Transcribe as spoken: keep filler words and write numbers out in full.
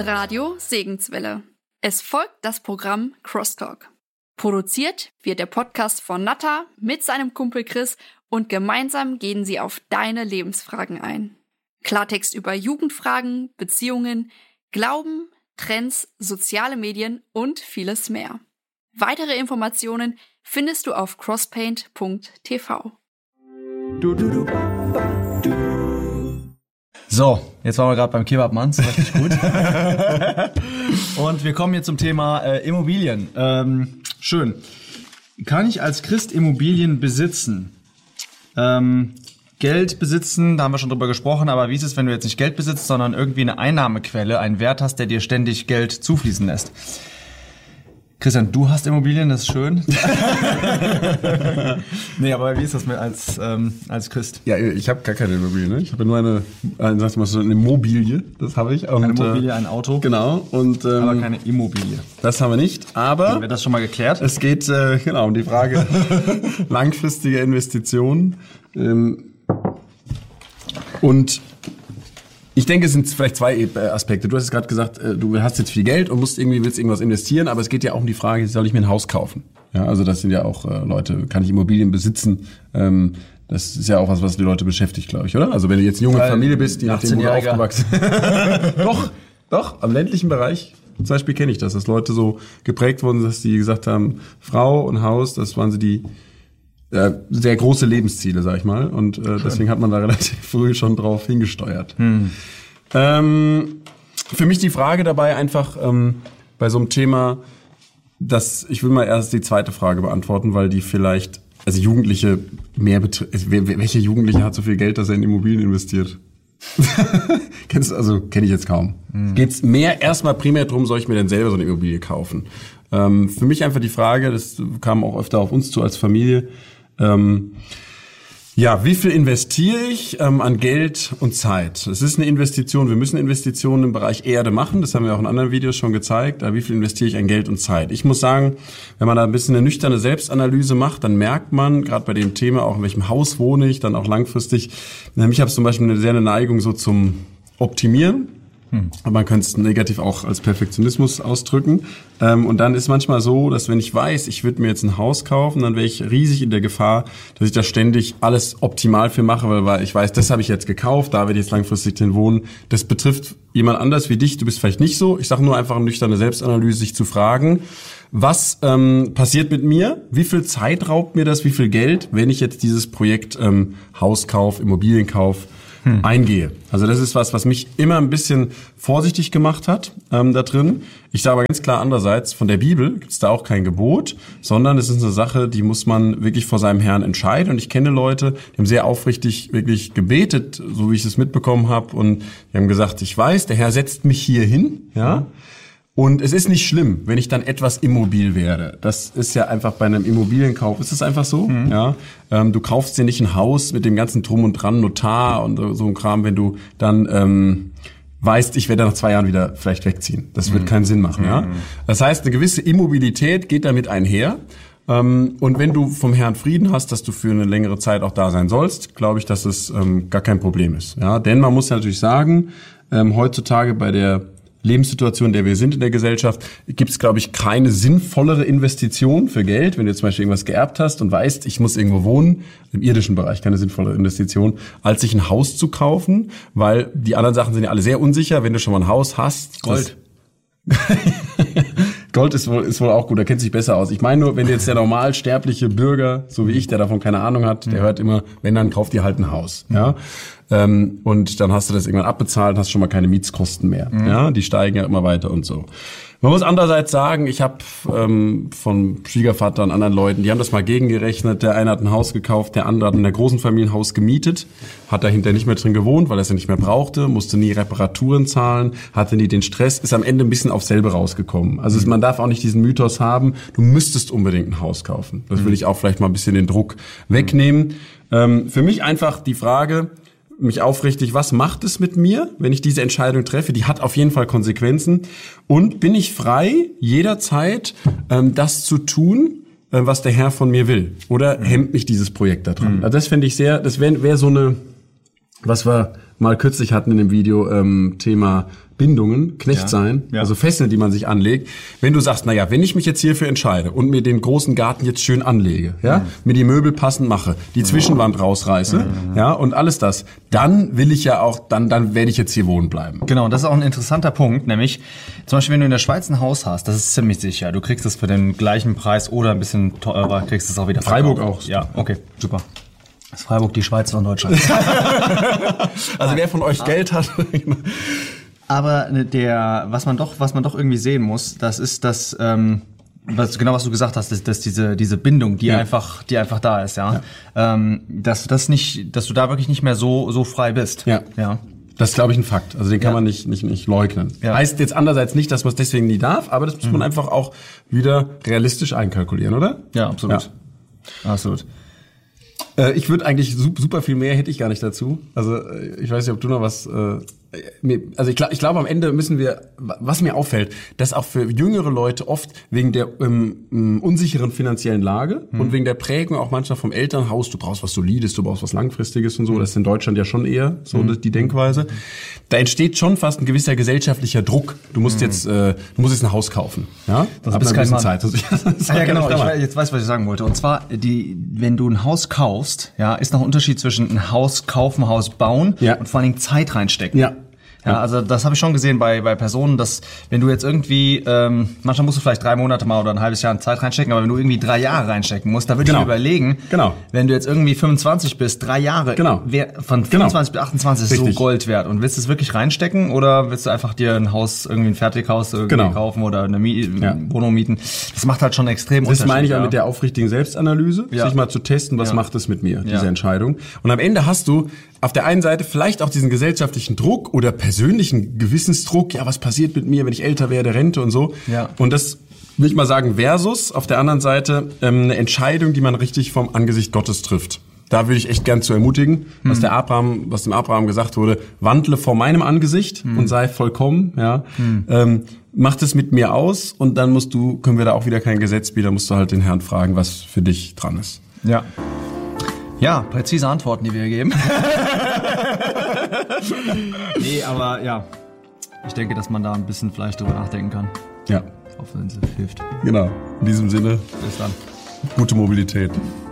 Radio Segenswelle. Es folgt das Programm Crosstalk. Produziert wird der Podcast von Natta mit seinem Kumpel Chris und gemeinsam gehen sie auf deine Lebensfragen ein. Klartext über Jugendfragen, Beziehungen, Glauben, Trends, soziale Medien und vieles mehr. Weitere Informationen findest du auf crosspaint punkt t v. So, jetzt waren wir gerade beim Kebabmann, das ist richtig gut. Und wir kommen jetzt zum Thema äh, Immobilien. Ähm, schön. Kann ich als Christ Immobilien besitzen? Ähm, Geld besitzen, da haben wir schon drüber gesprochen, aber wie ist es, wenn du jetzt nicht Geld besitzt, sondern irgendwie eine Einnahmequelle, einen Wert hast, der dir ständig Geld zufließen lässt? Christian, du hast Immobilien, das ist schön. Nee, aber wie ist das mit als ähm, als Christ? Ja, ich habe gar keine Immobilien. Ne? Ich habe nur eine, eine, sag mal so eine Immobilie, das habe ich. Und, eine Immobilie, ein Auto. Genau. Und, ähm, aber keine Immobilie. Das haben wir nicht. Aber haben wir das schon mal geklärt? Es geht äh, genau um die Frage langfristige Investitionen. Ähm, und ich denke, es sind vielleicht zwei Aspekte. Du hast jetzt gerade gesagt, du hast jetzt viel Geld und musst irgendwie, willst irgendwas investieren, aber es geht ja auch um die Frage, soll ich mir ein Haus kaufen? Ja, also das sind ja auch äh, Leute, kann ich Immobilien besitzen? Ähm, das ist ja auch was, was die Leute beschäftigt, glaube ich, oder? Also wenn du jetzt eine junge Weil Familie bist, die nachdem du aufgewachsen Doch, doch, am ländlichen Bereich zum Beispiel kenne ich das, dass Leute so geprägt wurden, dass die gesagt haben, Frau und Haus, das waren so die äh, sehr große Lebensziele, sag ich mal. Und äh, deswegen hat man da relativ früh schon drauf hingesteuert. Hm. Ähm, für mich die Frage dabei einfach ähm, bei so einem Thema, dass ich will mal erst die zweite Frage beantworten, weil die vielleicht, also Jugendliche mehr betrifft. Welche Jugendliche hat so viel Geld, dass er in Immobilien investiert? Kennst du, also kenne ich jetzt kaum. Mhm. Geht's mehr erstmal primär drum, soll ich mir denn selber so eine Immobilie kaufen? Ähm, für mich einfach die Frage, das kam auch öfter auf uns zu als Familie. Ähm, ja, wie viel investiere ich ähm, an Geld und Zeit? Es ist eine Investition. Wir müssen Investitionen im Bereich Erde machen. Das haben wir auch in anderen Videos schon gezeigt. Aber wie viel investiere ich an Geld und Zeit? Ich muss sagen, wenn man da ein bisschen eine nüchterne Selbstanalyse macht, dann merkt man, gerade bei dem Thema, auch in welchem Haus wohne ich, dann auch langfristig. Ich habe zum Beispiel eine sehr eine Neigung so zum Optimieren. Hm. Aber man könnte es negativ auch als Perfektionismus ausdrücken. Ähm, und dann ist manchmal so, dass wenn ich weiß, ich würde mir jetzt ein Haus kaufen, dann wäre ich riesig in der Gefahr, dass ich da ständig alles optimal für mache, weil, weil ich weiß, das habe ich jetzt gekauft, da werde ich jetzt langfristig drin wohnen. Das betrifft jemand anders wie dich, du bist vielleicht nicht so. Ich sage nur einfach eine nüchterne Selbstanalyse, sich zu fragen, was ähm, passiert mit mir? Wie viel Zeit raubt mir das? Wie viel Geld, wenn ich jetzt dieses Projekt ähm, Hauskauf, Immobilienkauf Hm. eingehe. Also das ist was, was mich immer ein bisschen vorsichtig gemacht hat ähm, da drin. Ich sage aber ganz klar andererseits, von der Bibel gibt es da auch kein Gebot, sondern es ist eine Sache, die muss man wirklich vor seinem Herrn entscheiden. Und ich kenne Leute, die haben sehr aufrichtig wirklich gebetet, so wie ich es mitbekommen habe. Und die haben gesagt, ich weiß, der Herr setzt mich hier hin, ja. Und es ist nicht schlimm, wenn ich dann etwas immobil werde. Das ist ja einfach bei einem Immobilienkauf, ist es einfach so. Mhm. Ja, ähm, du kaufst dir nicht ein Haus mit dem ganzen Drum und Dran, Notar und so ein Kram, wenn du dann ähm, weißt, ich werde nach zwei Jahren wieder vielleicht wegziehen. Das mhm. wird keinen Sinn machen. Mhm. Ja, das heißt, eine gewisse Immobilität geht damit einher. Ähm, und wenn du vom Herrn Frieden hast, dass du für eine längere Zeit auch da sein sollst, glaube ich, dass es ähm, gar kein Problem ist. Ja, denn man muss ja natürlich sagen, ähm, heutzutage bei der Lebenssituation, in der wir sind in der Gesellschaft, gibt es, glaube ich, keine sinnvollere Investition für Geld. Wenn du zum Beispiel irgendwas geerbt hast und weißt, ich muss irgendwo wohnen, im irdischen Bereich keine sinnvollere Investition, als sich ein Haus zu kaufen, weil die anderen Sachen sind ja alle sehr unsicher. Wenn du schon mal ein Haus hast, Gold. Gold ist wohl, ist wohl auch gut, da kennt sich besser aus. Ich meine nur, wenn jetzt der normalsterbliche Bürger, so wie ich, der davon keine Ahnung hat, der hört immer, wenn, dann kauft ihr halt ein Haus, ja. Ähm, und dann hast du das irgendwann abbezahlt, hast schon mal keine Mietskosten mehr, mhm. ja. Die steigen ja immer weiter und so. Man muss andererseits sagen, ich habe ähm, von Schwiegervater und anderen Leuten, die haben das mal gegengerechnet. Der eine hat ein Haus gekauft, der andere hat in der großen Familie ein Haus gemietet, hat dahinter nicht mehr drin gewohnt, weil er es ja nicht mehr brauchte, musste nie Reparaturen zahlen, hatte nie den Stress, ist am Ende ein bisschen aufs selbe rausgekommen. Also mhm. man darf auch nicht diesen Mythos haben, du müsstest unbedingt ein Haus kaufen. Das will ich auch vielleicht mal ein bisschen den Druck wegnehmen. Mhm. Ähm, für mich einfach die Frage, mich aufrichtig, was macht es mit mir, wenn ich diese Entscheidung treffe? Die hat auf jeden Fall Konsequenzen. Und bin ich frei, jederzeit ähm, das zu tun, äh, was der Herr von mir will? Oder mhm. hemmt mich dieses Projekt da dran? Mhm. Also das fände ich sehr, das wäre wär so eine, was wir mal kürzlich hatten in dem Video, ähm, Thema Bindungen, Knecht Ja. sein, Ja. also Fesseln, die man sich anlegt. Wenn du sagst, naja, wenn ich mich jetzt hierfür entscheide und mir den großen Garten jetzt schön anlege, ja, Mhm. mir die Möbel passend mache, die Zwischenwand rausreiße, Mhm. ja, und alles das, dann will ich ja auch, dann, dann werde ich jetzt hier wohnen bleiben. Genau, und das ist auch ein interessanter Punkt, nämlich zum Beispiel, wenn du in der Schweiz ein Haus hast, das ist ziemlich sicher. Du kriegst es für den gleichen Preis oder ein bisschen teurer, kriegst es auch wieder Freiburg verkauft. auch. Ja, okay, super. Das ist Freiburg, die Schweiz und Deutschland. Also wer von euch Geld hat, Aber der, was man doch, was man doch irgendwie sehen muss, das ist das, ähm, was, genau was du gesagt hast, dass, dass diese, diese Bindung, die Ja. einfach, die einfach da ist, ja, Ähm, dass das nicht, dass du da wirklich nicht mehr so, so frei bist. Ja. Ja. das ist, glaube ich, ein Fakt. Also den kann Ja. man nicht, nicht, nicht leugnen. Ja. Heißt jetzt andererseits nicht, dass man es deswegen nie darf, aber das muss man einfach auch wieder realistisch einkalkulieren, oder? Ja, absolut. Absolut. Äh, ich würde eigentlich su- super viel mehr hätte ich gar nicht dazu. Also äh, ich weiß nicht, ob du noch was. Äh, mir, also ich, glaub, ich glaube, am Ende müssen wir, was mir auffällt, dass auch für jüngere Leute oft wegen der ähm, ähm, unsicheren finanziellen Lage Mhm. und wegen der Prägung auch manchmal vom Elternhaus, du brauchst was Solides, du brauchst was Langfristiges und so. Das ist in Deutschland ja schon eher so Mhm. die Denkweise. Da entsteht schon fast ein gewisser gesellschaftlicher Druck. Du musst jetzt, äh, du musst jetzt ein Haus kaufen, ja? Das Ab bist einer kein gewissen Mann. Zeit. Das ist Ah, ja, gar genau. nicht Ich der weiß, jetzt weiß ich, was ich sagen wollte. Und zwar, die, wenn du ein Haus kaufst, ja, ist noch ein Unterschied zwischen ein Haus kaufen, Haus bauen Ja. und vor allen Dingen Zeit reinstecken. Ja. Ja, also das habe ich schon gesehen bei bei Personen, dass wenn du jetzt irgendwie, ähm, manchmal musst du vielleicht drei Monate mal oder ein halbes Jahr Zeit reinstecken, aber wenn du irgendwie drei Jahre reinstecken musst, da würde Genau. ich mir überlegen, Genau. wenn du jetzt irgendwie fünfundzwanzig bist, drei Jahre, Genau. wär, von Genau. fünfundzwanzig bis achtundzwanzig ist Richtig. so Gold wert. Und willst du es wirklich reinstecken oder willst du einfach dir ein Haus, irgendwie ein Fertighaus irgendwie Genau. kaufen oder eine Mie Ja. Wohnung mieten? Das macht halt schon extrem Das meine ich auch ja. mit der aufrichtigen Selbstanalyse, Ja. sich mal zu testen, was Ja. macht es mit mir, Ja. diese Entscheidung. Und am Ende hast du auf der einen Seite vielleicht auch diesen gesellschaftlichen Druck oder persönlichen Gewissensdruck, ja, was passiert mit mir, wenn ich älter werde, Rente und so. Ja. Und das will ich mal sagen, versus auf der anderen Seite ähm, eine Entscheidung, die man richtig vom Angesicht Gottes trifft. Da würde ich echt gern zu ermutigen, was der Abraham, was dem Abraham gesagt wurde, wandle vor meinem Angesicht und sei vollkommen, ja. Ähm, mach das mit mir aus und dann musst du, können wir da auch wieder kein Gesetz bieten, musst du halt den Herrn fragen, was für dich dran ist. Ja. Ja, präzise Antworten, die wir geben. Nee, aber ja. Ich denke, dass man da ein bisschen vielleicht drüber nachdenken kann. Ja, Ich hoffe, es hilft. genau. In diesem Sinne, Bis dann. gute Mobilität.